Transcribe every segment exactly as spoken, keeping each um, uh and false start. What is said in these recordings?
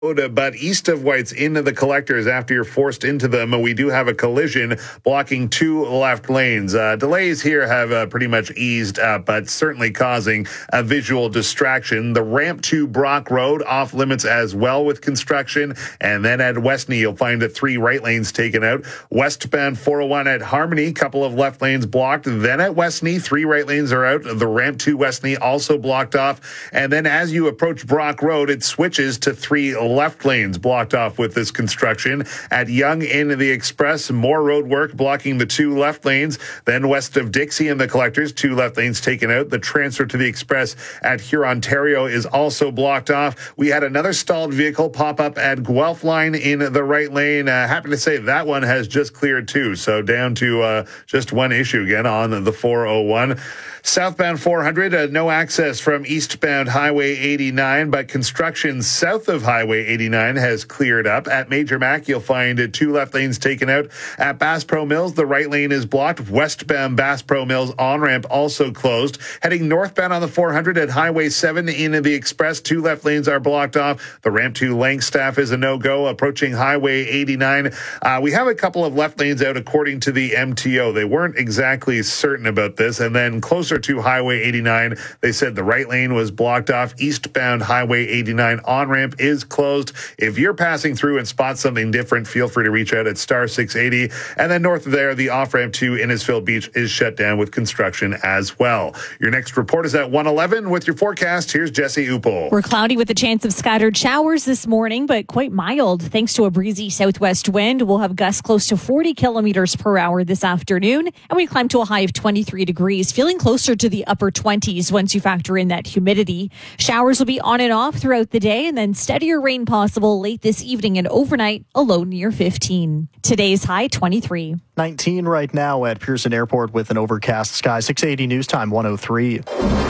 But east of White's into the collectors after you're forced into them, we do have a collision blocking two left lanes. Uh, delays here have uh, pretty much eased up, but certainly causing a visual distraction. The ramp to Brock Road off limits as well with construction. And then at Westney, you'll find the three right lanes taken out. Westbound four oh one at Harmony, couple of left lanes blocked. Then at Westney, three right lanes are out. The ramp to Westney also blocked off. And then as you approach Brock Road, it switches to three left lanes blocked off with this construction. At Yonge in the Express, more road work blocking the two left lanes. Then west of Dixie and the collectors, two left lanes taken out. The transfer to the Express at Hurontario is also blocked off. We had another stalled vehicle pop up at Guelph Line in the right lane. Uh, happy to say that one has just cleared too. So down to uh, just one issue again on the four oh one. Southbound four hundred, uh, no access from eastbound Highway eighty-nine, but construction south of Highway eighty-nine has cleared up. At Major Mac, you'll find uh, two left lanes taken out. At Bass Pro Mills, the right lane is blocked. Westbound Bass Pro Mills on-ramp also closed. Heading northbound on the four hundred at Highway seven into the Express, two left lanes are blocked off. The ramp to Langstaff is a no-go. Approaching Highway eighty-nine, uh, we have a couple of left lanes out according to the M T O. They weren't exactly certain about this, and then closer to Highway eighty-nine, they said the right lane was blocked off. Eastbound Highway eighty-nine on-ramp is closed. If you're passing through and spot something different, feel free to reach out at star six eighty. And then north of there, the off-ramp to Innisfil Beach is shut down with construction as well. Your next report is at one eleven with your forecast. Here's Jesse Upel. We're cloudy with a chance of scattered showers this morning, but quite mild thanks to a breezy southwest wind. We'll have gusts close to forty kilometers per hour this afternoon, and we climb to a high of twenty-three degrees, feeling closer to the upper twenties once you factor in that humidity. Showers will be on and off throughout the day, and then steadier rain possible late this evening and overnight, a low near fifteen. Today's high twenty-three. nineteen right now at Pearson Airport with an overcast sky. six eighty News Time one oh three.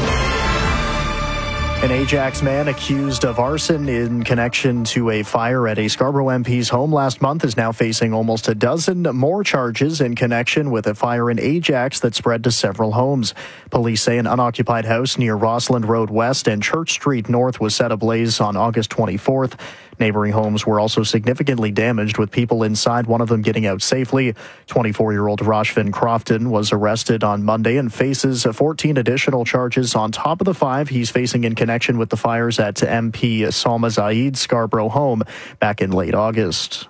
An Ajax man accused of arson in connection to a fire at a Scarborough M P's home last month is now facing almost a dozen more charges in connection with a fire in Ajax that spread to several homes. Police say an unoccupied house near Rossland Road West and Church Street North was set ablaze on August twenty-fourth. Neighboring homes were also significantly damaged, with people inside, one of them getting out safely. twenty-four-year-old Roshvin Crofton was arrested on Monday and faces fourteen additional charges on top of the five he's facing in connection with the fires at M P Salma Zaid's Scarborough home back in late August.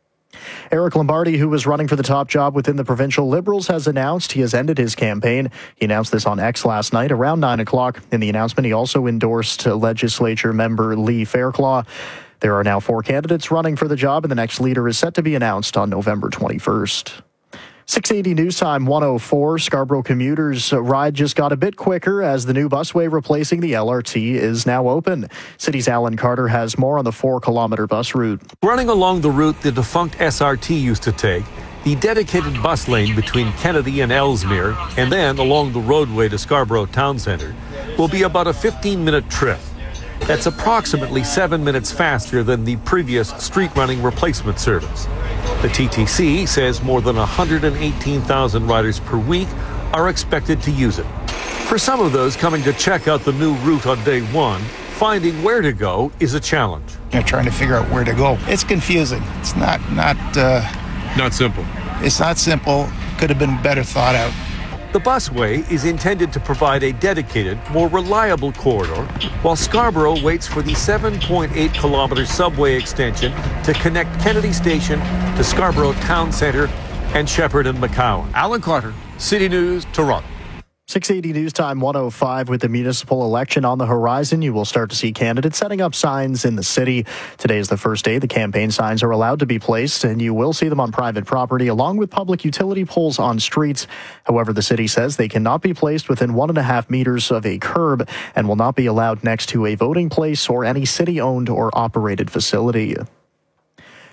Eric Lombardi, who was running for the top job within the provincial Liberals, has announced he has ended his campaign. He announced this on X last night around nine o'clock. In the announcement, he also endorsed legislature member Lee Fairclough. There are now four candidates running for the job, and the next leader is set to be announced on November twenty-first. six eighty News Time one oh four. Scarborough commuters' ride just got a bit quicker as the new busway replacing the L R T is now open. City's Alan Carter has more on the four-kilometer bus route. Running along the route the defunct S R T used to take, the dedicated bus lane between Kennedy and Ellesmere, and then along the roadway to Scarborough Town Centre, will be about a fifteen-minute trip. That's approximately seven minutes faster than the previous street-running replacement service. The T T C says more than one hundred eighteen thousand riders per week are expected to use it. For some of those coming to check out the new route on day one, finding where to go is a challenge. They're trying to figure out where to go. It's confusing. It's not not uh, not simple. It's not simple. Could have been better thought out. The busway is intended to provide a dedicated, more reliable corridor, while Scarborough waits for the seven point eight kilometer subway extension to connect Kennedy Station to Scarborough Town Centre and Shepherd and McCowan. Alan Carter, City News, Toronto. six eighty News Time one oh five. With the municipal election on the horizon, you will start to see candidates setting up signs in the city. Today is the first day the campaign signs are allowed to be placed, and you will see them on private property along with public utility poles on streets. However, the city says they cannot be placed within one and a half meters of a curb and will not be allowed next to a voting place or any city-owned or operated facility.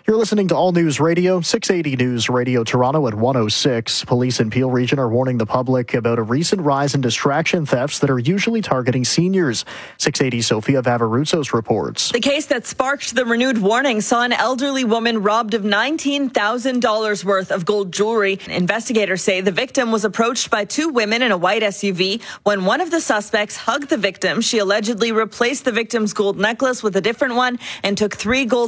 You're listening to All News Radio, six eighty News Radio Toronto at one oh six. Police in Peel Region are warning the public about a recent rise in distraction thefts that are usually targeting seniors. six eighty Sophia Vavaruzos reports. The case that sparked the renewed warning saw an elderly woman robbed of nineteen thousand dollars worth of gold jewelry. Investigators say the victim was approached by two women in a white S U V. When one of the suspects hugged the victim, she allegedly replaced the victim's gold necklace with a different one and took three gold